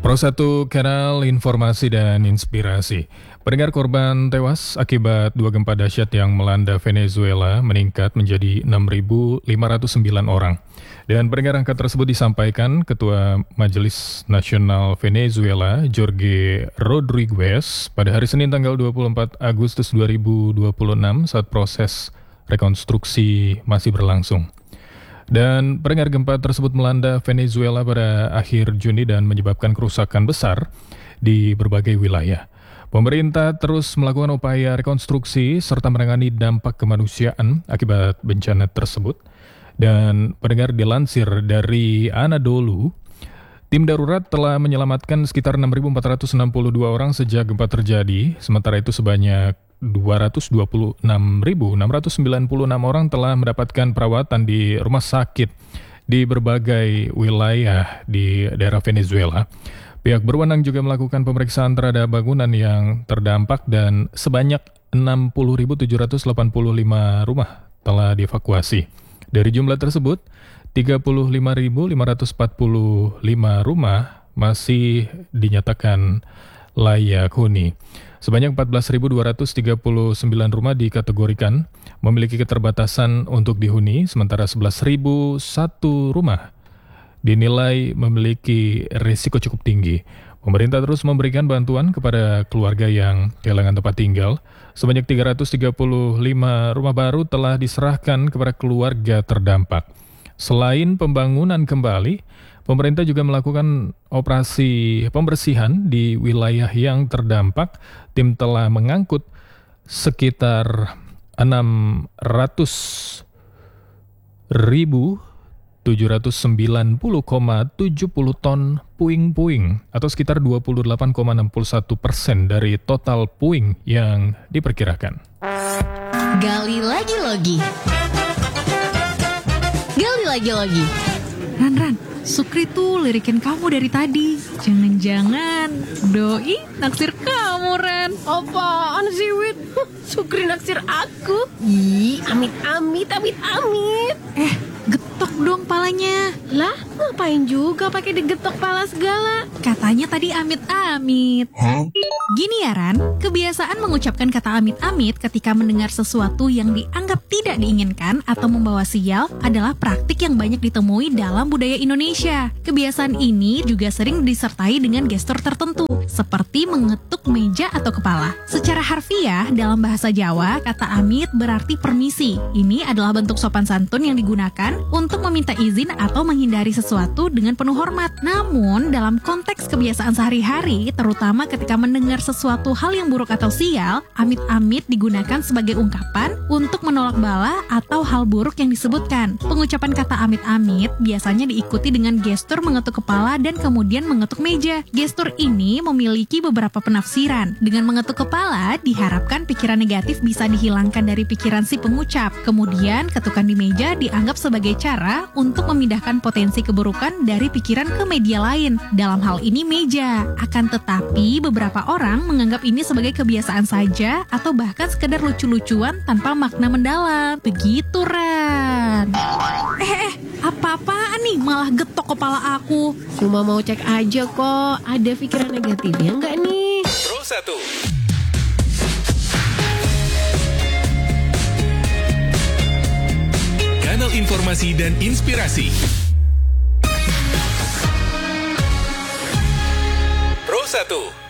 Pro 1 Kanal Informasi dan Inspirasi. Pendengar, korban tewas akibat dua gempa dahsyat yang melanda Venezuela meningkat menjadi 6.509 orang. Dan pendengar, angka tersebut disampaikan Ketua Majelis Nasional Venezuela, Jorge Rodriguez, pada hari Senin tanggal 24 Agustus 2026 saat proses rekonstruksi masih berlangsung. Dan pendengar, gempa tersebut melanda Venezuela pada akhir Juni dan menyebabkan kerusakan besar di berbagai wilayah. Pemerintah terus melakukan upaya rekonstruksi serta menangani dampak kemanusiaan akibat bencana tersebut. Dan pendengar, dilansir dari Anadolu, tim darurat telah menyelamatkan sekitar 6.462 orang sejak gempa terjadi. Sementara itu sebanyak 226.696 orang telah mendapatkan perawatan di rumah sakit di berbagai wilayah di daerah Venezuela. Pihak berwenang juga melakukan pemeriksaan terhadap bangunan yang terdampak dan sebanyak 60.785 rumah telah dievakuasi. Dari jumlah tersebut, 35.545 rumah masih dinyatakan layak huni. Sebanyak 14.239 rumah dikategorikan memiliki keterbatasan untuk dihuni, sementara 11.001 rumah dinilai memiliki risiko cukup tinggi. Pemerintah terus memberikan bantuan kepada keluarga yang kehilangan tempat tinggal. Sebanyak 335 rumah baru telah diserahkan kepada keluarga terdampak. Selain pembangunan kembali, pemerintah juga melakukan operasi pembersihan di wilayah yang terdampak. Tim telah mengangkut sekitar 600.790,70 ton puing-puing atau sekitar 28,61% dari total puing yang diperkirakan. Gali lagi-lagi. Gali lagi-lagi. Ran, Sukri tuh lirikin kamu dari tadi. Jangan-jangan doi naksir kamu, Ran. Apaan sih, Wit? Sukri naksir aku? Ih, amit-amit. Getok dong palanya. Lah, ngapain juga pakai digetok pala segala? Katanya tadi amit-amit. Gini ya, Ran, kebiasaan mengucapkan kata amit-amit ketika mendengar sesuatu yang dianggap tidak diinginkan atau membawa sial adalah praktik yang banyak ditemui dalam budaya Indonesia. Kebiasaan ini juga sering disertai dengan gestur tertentu, seperti mengetuk meja atau kepala. Secara harfiah, dalam bahasa Jawa, kata amit berarti permisi. Ini adalah bentuk sopan santun yang digunakan untuk meminta izin atau menghindari sesuatu dengan penuh hormat. Namun, dalam konteks kebiasaan sehari-hari, terutama ketika mendengar sesuatu hal yang buruk atau sial, amit-amit digunakan sebagai ungkapan untuk menolak bala atau hal buruk yang disebutkan. Pengucapan kata amit-amit biasanya diikuti dengan gestur mengetuk kepala dan kemudian mengetuk meja. Gestur ini memiliki beberapa penafsiran. Dengan mengetuk kepala, diharapkan pikiran negatif bisa dihilangkan dari pikiran si pengucap. Kemudian, ketukan di meja dianggap sebagai cara untuk memindahkan potensi keburukan dari pikiran ke media lain. Dalam hal ini meja. Akan tetapi, beberapa orang menganggap ini sebagai kebiasaan saja atau bahkan sekedar lucu-lucuan tanpa makna mendalam. Begitu, Ran. Apa-apaan nih malah getok kepala aku? Cuma mau cek aja kok, ada pikiran negatifnya nggak nih? Pro 1 Kanal Informasi dan Inspirasi. Pro 1